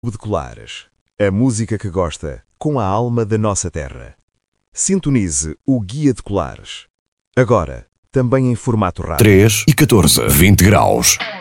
de Colares, a música que gosta com a alma da nossa terra. Sintonize o Guia de Colares. Agora, também em formato rádio. 3 e 14, 20 graus.